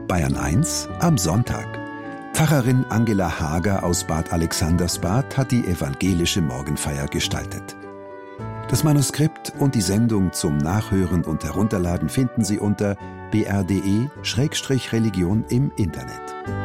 Bayern 1 am Sonntag. Pfarrerin Angela Hager aus Bad Alexandersbad hat die evangelische Morgenfeier gestaltet. Das Manuskript und die Sendung zum Nachhören und Herunterladen finden Sie unter br.de/religion im Internet.